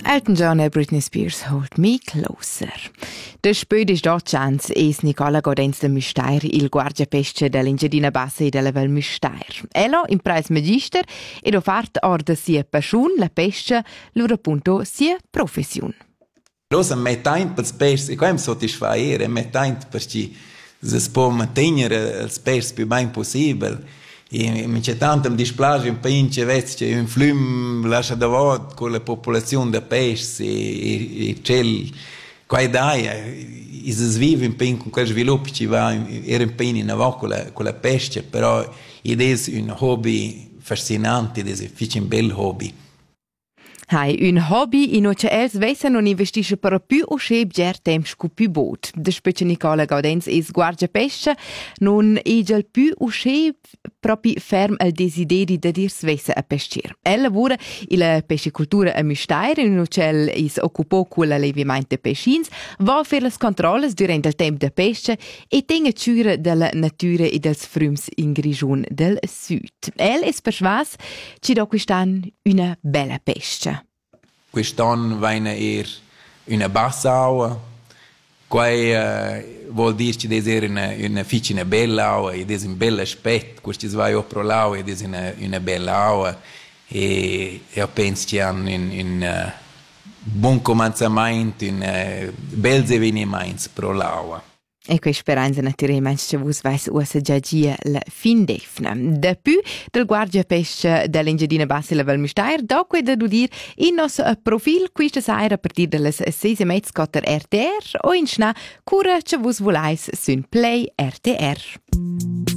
Elton John e Britney Spears Hold Me Closer. Despöd is dort chans es Nicola Gaudenz de Müstair il guardiapesce dell'Engiadina Bassa e della Val Müstair. Elo in preis magister ed offert or de sia passion la pesce lura punto sia profession. Rosa metain pels pers e quem soddisfaire metain perché se può mantenere els pers più ben possibile. E mi c'è tanto mi dispiace un pinche vezes che un flum lascia da vot con la popolazione da pesce e c'è quai dai si vive un pin con quel sviluppo ci va era un pin in avò con la pesce però ed è un hobby fascinante ed è un bel hobby. Hai un hobby in oce els vessa non investisce però più o scheb ger temps cu più bot. Despece Nicola Gaudenz es guardia pesce non egel più o scheb propi ferm al desideri de dir svessa a pescier. El lavora in la pescicultura a Müstair in oce el is occupò cu l'allevimento de pescins, va fer las controlles durant il temp de pesce e tenga ciura della natura e dels frums in Grigion del Sud. El es persvas ci do quistan una bella pesce. Quest'anno viene una bassa aua, quai vuol dire che è una ficina bella aua, ed è un bel aspetto, questo vai opro l'aua ed è una bella aua, e io penso che hanno un buon cominciamento, un bel avvenimento per l'aua. E quei speranza naturalmente che vos vais usa già gia la fin defna. Da più del guardia pesce dell'Engiadina Bassa e la Val Müstair, dopo da dir in nos profil questa sera a partir delle 6:30 scotter RTR o in schna cura che vos volais sun Play RTR.